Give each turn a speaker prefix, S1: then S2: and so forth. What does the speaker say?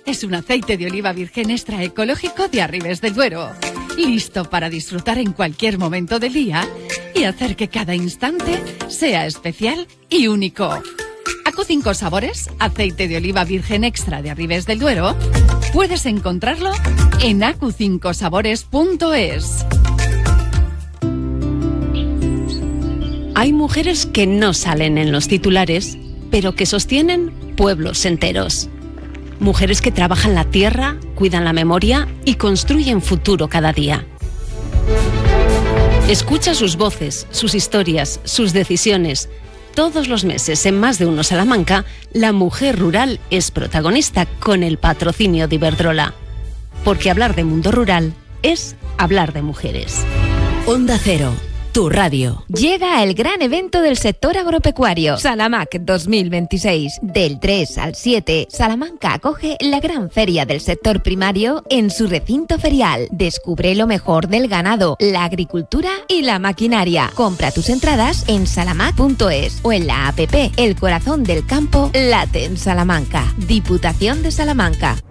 S1: es un aceite de oliva virgen extra ecológico de Arribes del Duero. Listo para disfrutar en cualquier momento del día y hacer que cada instante sea especial y único. Acu5 Sabores, aceite de oliva virgen extra de Arribes del Duero, puedes encontrarlo en acu5sabores.es.
S2: Hay mujeres que no salen en los titulares, pero que sostienen pueblos enteros. Mujeres que trabajan la tierra, cuidan la memoria y construyen futuro cada día. Escucha sus voces, sus historias, sus decisiones. Todos los meses, en Más de Uno Salamanca, la mujer rural es protagonista con el patrocinio de Iberdrola. Porque hablar de mundo rural es hablar de mujeres.
S3: Onda Cero, tu radio.
S4: Llega el gran evento del sector agropecuario, Salamac 2026. Del 3 al 7, Salamanca acoge la gran feria del sector primario en su recinto ferial. Descubre lo mejor del ganado, la agricultura y la maquinaria. Compra tus entradas en salamac.es o en la app El Corazón del Campo late en Salamanca. Diputación de Salamanca.